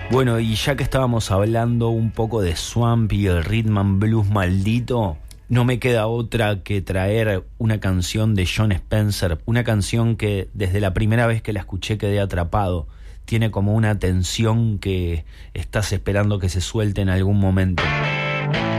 Bueno, y ya que estábamos hablando un poco de Swamp y el rhythm and blues maldito, no me queda otra que traer una canción de Jon Spencer, una canción que desde la primera vez que la escuché quedé atrapado. Tiene como una tensión que estás esperando que se suelte en algún momento.